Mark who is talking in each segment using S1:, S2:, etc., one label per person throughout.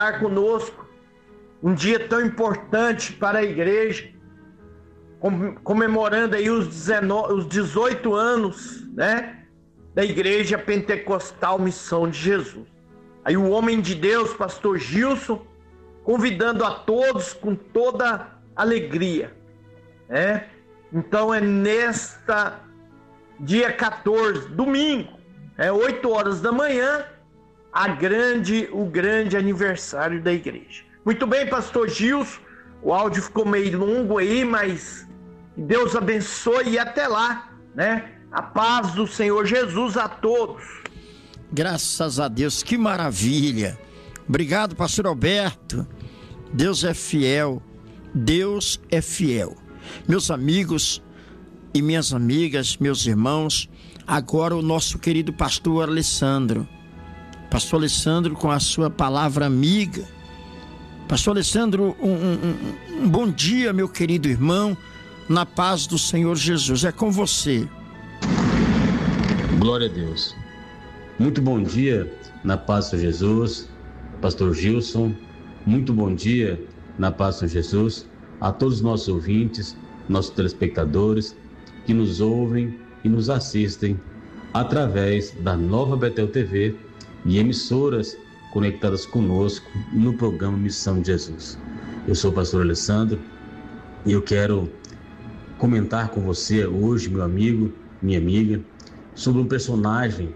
S1: conosco um dia tão importante para a igreja, comemorando aí os 18 anos, né, da Igreja Pentecostal Missão de Jesus. Aí o homem de Deus, pastor Gilson, convidando a todos com toda alegria, né? Então é nesta dia 14, domingo, 8 horas da manhã, o grande aniversário da igreja. Muito bem, pastor Gilson, o áudio ficou meio longo aí, mas Deus abençoe e até lá, né? A paz do Senhor Jesus a todos.
S2: Graças a Deus, que maravilha. Obrigado, pastor Alberto. Deus é fiel, Deus é fiel. Meus amigos e minhas amigas, meus irmãos, agora o nosso querido pastor Alessandro. Pastor Alessandro com a sua palavra amiga. Pastor Alessandro, um bom dia, meu querido irmão, na paz do Senhor Jesus. É com você.
S3: Glória a Deus. Muito bom dia na paz do Senhor Jesus, pastor Gilson. Muito bom dia na paz do Senhor Jesus a todos os nossos ouvintes, nossos telespectadores que nos ouvem e nos assistem através da Nova Betel TV e emissoras conectadas conosco no programa Missão de Jesus. Eu sou o pastor Alessandro e eu quero comentar com você hoje, meu amigo, minha amiga, sobre um personagem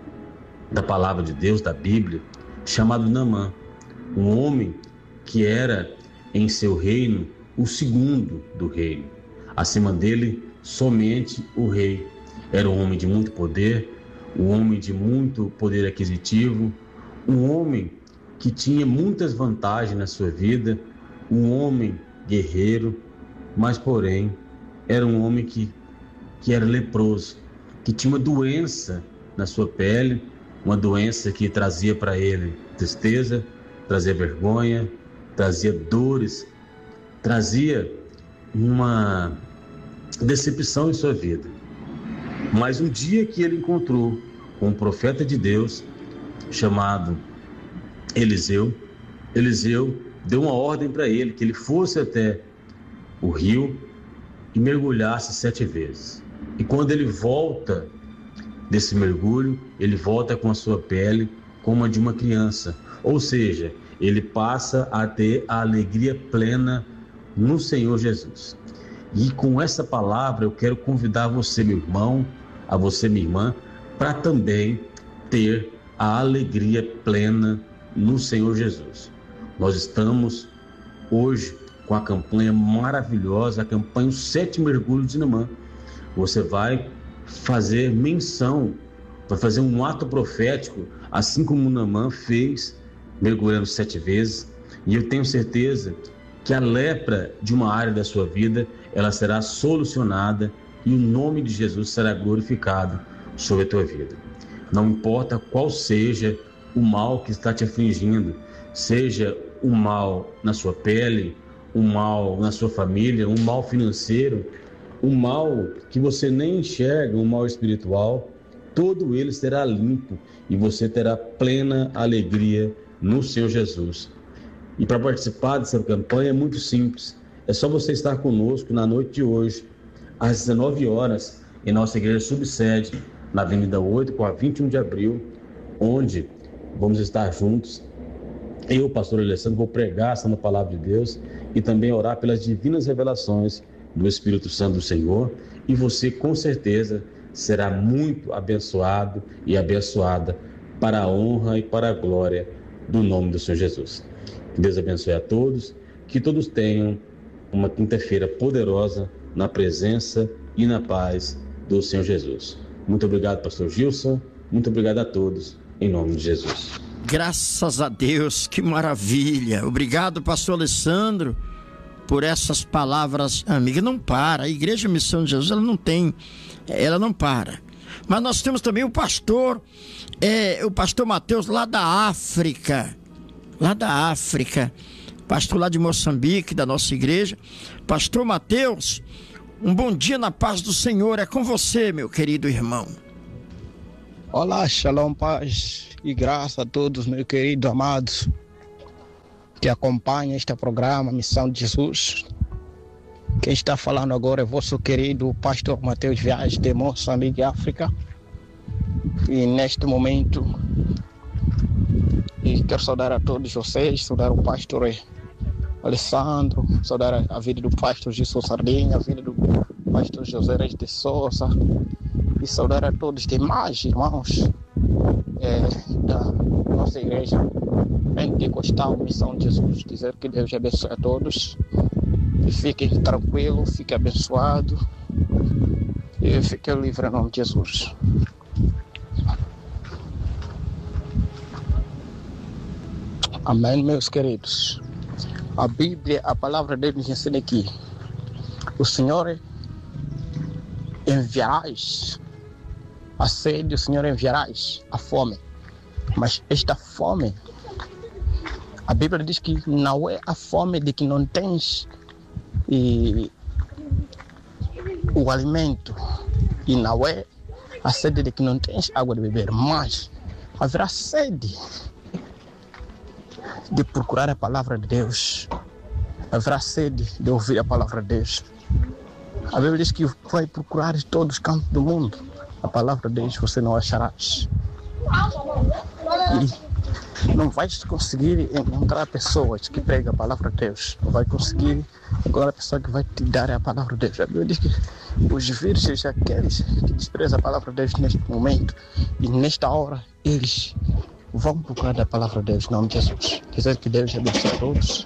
S3: da palavra de Deus, da Bíblia, chamado Naamã, um homem que era em seu reino o segundo do reino. Acima dele, somente o rei. Era um homem de muito poder, um homem de muito poder aquisitivo, um homem que tinha muitas vantagens na sua vida, um homem guerreiro, mas porém era um homem que era leproso, que tinha uma doença na sua pele, uma doença que trazia para ele tristeza, trazia vergonha, trazia dores, trazia uma decepção em sua vida. Mas um dia que ele encontrou com um profeta de Deus chamado Eliseu deu uma ordem para ele, que ele fosse até o rio e mergulhasse 7 vezes. E quando ele volta desse mergulho, ele volta com a sua pele como a de uma criança. Ou seja, ele passa a ter a alegria plena no Senhor Jesus. E com essa palavra eu quero convidar você, meu irmão, a você, minha irmã, para também ter a alegria plena no Senhor Jesus. Nós estamos hoje com a campanha maravilhosa, a campanha Os 7 Mergulhos de Naamã. Você vai fazer menção, vai fazer um ato profético, assim como Naamã fez, mergulhando 7 vezes. E eu tenho certeza que a lepra de uma área da sua vida, ela será solucionada e o nome de Jesus será glorificado sobre a tua vida. Não importa qual seja o mal que está te afligindo, seja o mal na sua pele, o mal na sua família, um mal financeiro, um mal que você nem enxerga, um mal espiritual, todo ele será limpo e você terá plena alegria no Senhor Jesus. E para participar dessa campanha é muito simples, é só você estar conosco na noite de hoje, às 19 horas, em nossa igreja subsede, na Avenida 8, com a 21 de abril, onde vamos estar juntos. Eu, pastor Alessandro, vou pregar essa palavra de Deus e também orar pelas divinas revelações do Espírito Santo do Senhor, e você com certeza será muito abençoado e abençoada para a honra e para a glória do nome do Senhor Jesus. Que Deus abençoe a todos, que todos tenham uma quinta-feira poderosa na presença e na paz do Senhor Jesus. Muito obrigado, pastor Gilson, muito obrigado a todos, em nome de Jesus.
S2: Graças a Deus, que maravilha. Obrigado, pastor Alessandro, por essas palavras amigas. Não para, a Igreja Missão de Jesus, ela não para. Mas nós temos também o pastor Mateus lá da África, pastor lá de Moçambique, da nossa igreja. Pastor Mateus, um bom dia na paz do Senhor, é com você, meu querido irmão.
S4: Olá, shalom, paz e graça a todos, meus queridos amados. que acompanha este programa, Missão de Jesus. Quem está falando agora é vosso querido pastor Mateus Viagem de Moçambique, África. E neste momento, quero saudar a todos vocês, saudar o pastor Alessandro, saudar a vida do pastor Jesus Sardinha, a vida do pastor José Reis de Souza, e saudar a todos os demais irmãos da nossa igreja Pentecostal Missão de Jesus. Dizer que Deus abençoe a todos e fiquem tranquilos, fiquem abençoados e fiquem livres em nome de Jesus. Amém, meus queridos. A Bíblia, a palavra de Deus nos ensina aqui: o Senhor enviarás a sede, o Senhor enviarás a fome. Mas esta fome, a Bíblia diz que não é a fome de que não tens o alimento, e não é a sede de que não tens água de beber, mas haverá sede de procurar a palavra de Deus, haverá sede de ouvir a palavra de Deus. A Bíblia diz que vai procurar em todos os cantos do mundo a palavra de Deus, você não acharás. E não vais conseguir encontrar pessoas que pregam a palavra de Deus, não vai conseguir encontrar a pessoa que vai te dar a palavra de Deus. A Bíblia diz que os virgens, aqueles que desprezam a palavra de Deus neste momento e nesta hora, eles vão procurar a palavra de Deus, em nome de Jesus. Dizer que Deus abençoe a todos.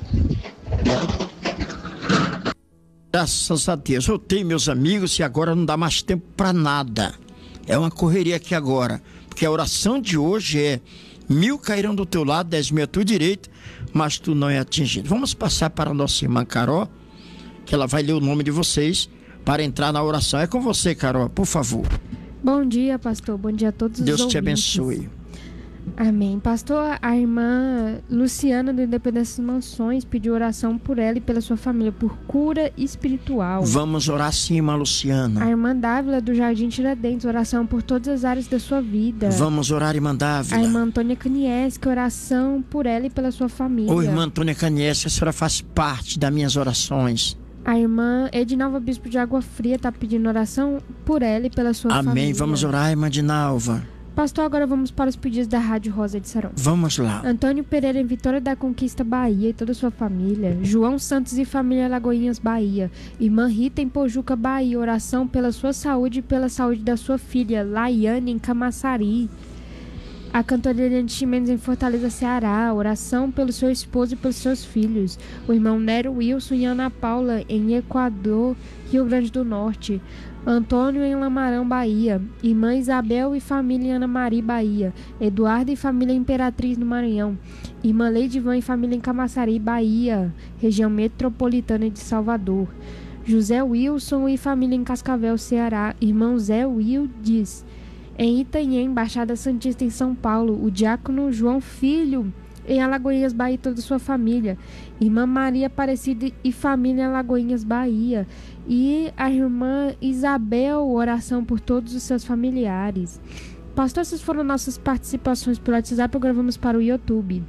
S2: Graças a Deus. Eu tenho, meus amigos, e agora não dá mais tempo para nada. É uma correria aqui agora, porque a oração de hoje é: 1000 cairão do teu lado, 10.000 à tua direita, mas tu não é atingido. Vamos passar para a nossa irmã Carol, que ela vai ler o nome de vocês para entrar na oração. É com você, Carol, por favor.
S5: Bom dia, pastor. Bom dia a todos os ouvintes.
S2: Deus te abençoe.
S5: Amém. Pastor, a irmã Luciana do Independência das Mansões pediu oração por ela e pela sua família, por cura espiritual.
S2: Vamos orar sim, irmã Luciana.
S5: A irmã Dávila do Jardim Tiradentes, oração por todas as áreas da sua vida.
S2: Vamos orar, irmã Dávila.
S5: A irmã Antônia Caniesca, oração por ela e pela sua família.
S2: Ô, irmã Antônia Caniesca, a senhora faz parte das minhas orações.
S5: A irmã Edinalva Bispo de Água Fria está pedindo oração por ela e pela sua família.
S2: Amém. Vamos orar, irmã Edinalva.
S5: Pastor, agora vamos para os pedidos da Rádio Rosa de Saron.
S2: Vamos lá.
S5: Antônio Pereira em Vitória da Conquista, Bahia, e toda a sua família. João Santos e família Lagoinhas, Bahia. Irmã Rita em Pojuca, Bahia, oração pela sua saúde e pela saúde da sua filha, Laiane em Camaçari. A cantora Eliane Chimenez em Fortaleza, Ceará, oração pelo seu esposo e pelos seus filhos. O irmão Nero Wilson e Ana Paula em Equador, Rio Grande do Norte. Antônio em Lamarão, Bahia. Irmã Isabel e família em Ana Maria, Bahia. Eduardo e família Imperatriz no Maranhão. Irmã Leidivan e família em Camaçari, Bahia, região metropolitana de Salvador. José Wilson e família em Cascavel, Ceará. Irmão Zé Wildes em Itanhém, Baixada Santista em São Paulo. O diácono João Filho em Alagoinhas, Bahia, e toda a sua família. Irmã Maria Aparecida e família em Alagoinhas, Bahia. E a irmã Isabel, oração por todos os seus familiares. Pastor, essas foram nossas participações pelo WhatsApp. Agora vamos para o YouTube.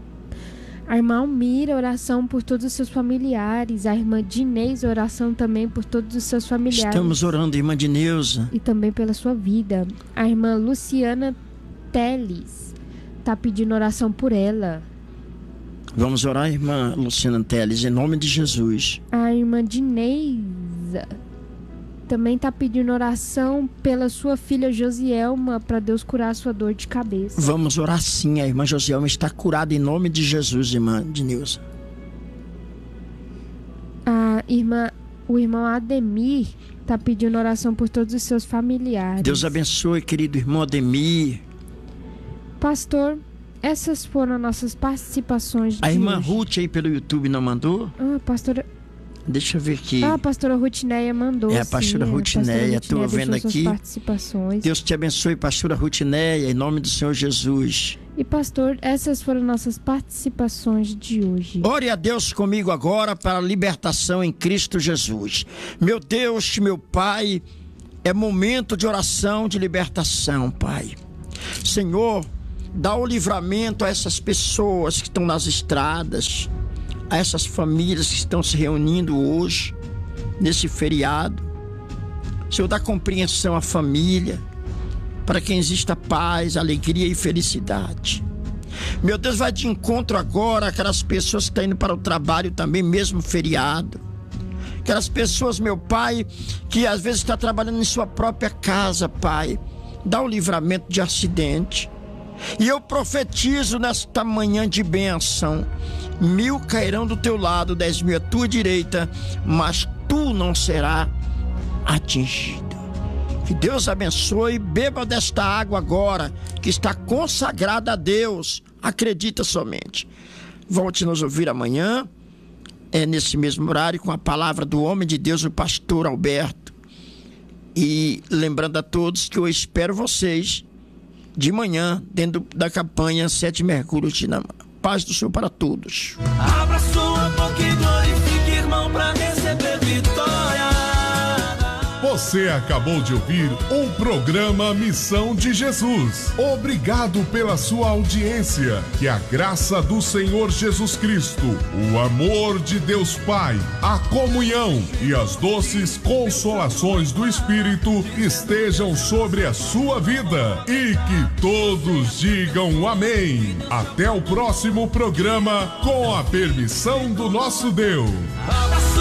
S5: A irmã Almira, oração por todos os seus familiares. A irmã Dinês, oração também por todos os seus familiares.
S2: Estamos orando, irmã Dineuza.
S5: E também pela sua vida. A irmã Luciana Teles está pedindo oração por ela.
S2: Vamos orar, irmã Luciana Teles, em nome de Jesus.
S5: A irmã Dineisa também está pedindo oração pela sua filha Josielma, para Deus curar a sua dor de cabeça.
S2: Vamos orar sim, a irmã Josielma está curada em nome de Jesus, irmã Dineuza.
S5: O irmão Ademir está pedindo oração por todos os seus familiares.
S2: Deus abençoe, querido irmão Ademir.
S5: Pastor, essas foram nossas participações de
S2: A irmã
S5: hoje.
S2: Ruth aí pelo YouTube não mandou?
S5: Pastora...
S2: Deixa eu ver aqui.
S5: A pastora Rutineia mandou.
S2: É a pastora Rutineia, estou vendo aqui.
S5: Participações.
S2: Deus te abençoe, pastora Rutineia, em nome do Senhor Jesus.
S5: E pastor, essas foram nossas participações de hoje.
S2: Ore a Deus comigo agora para a libertação em Cristo Jesus. Meu Deus, meu Pai, é momento de oração de libertação, Pai. Senhor, dá o livramento a essas pessoas que estão nas estradas. a essas famílias que estão se reunindo hoje, nesse feriado. Senhor, dá compreensão à família, para que exista paz, alegria e felicidade. Meu Deus, vai de encontro agora aquelas pessoas que estão indo para o trabalho também, mesmo feriado. Aquelas pessoas, meu Pai, que às vezes está trabalhando em sua própria casa, Pai. Dá o livramento de acidente. E eu profetizo nesta manhã de bênção: 1000 cairão do teu lado, 10.000 à tua direita, mas tu não serás atingido. Que Deus abençoe. Beba desta água agora, que está consagrada a Deus. Acredita somente. Volte nos ouvir amanhã, nesse mesmo horário, com a palavra do homem de Deus, o pastor Alberto. E lembrando a todos que eu espero vocês de manhã, dentro da campanha 7 mergulhos de Naamã. Paz do Senhor para todos.
S6: Abra sua boca e glorifique, irmão, para receber vitória.
S7: Você acabou de ouvir um programa Missão de Jesus. Obrigado pela sua audiência. Que a graça do Senhor Jesus Cristo, o amor de Deus Pai, a comunhão e as doces consolações do Espírito estejam sobre a sua vida. E que todos digam amém. Até o próximo programa, com a permissão do nosso Deus.